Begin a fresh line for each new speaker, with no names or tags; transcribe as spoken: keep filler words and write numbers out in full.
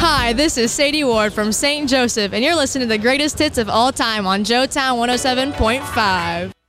Hi, this is Sadie Ward from Saint Joseph, and you're listening to the greatest hits of all time on Joetown one oh seven point five.